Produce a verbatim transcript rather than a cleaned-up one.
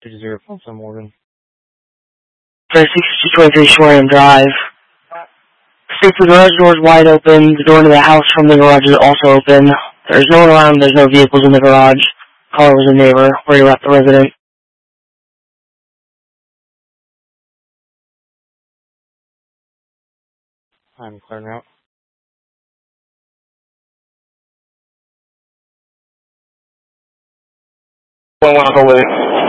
Two zero five seven Morgan. sixty twenty-three Shoreham Drive. States the garage door is wide open. The door to the house from the garage is also open. There's no one around. There's no vehicles in the garage. Caller was a neighbor. Where you left the resident. I'm clearing out. One one, hold it.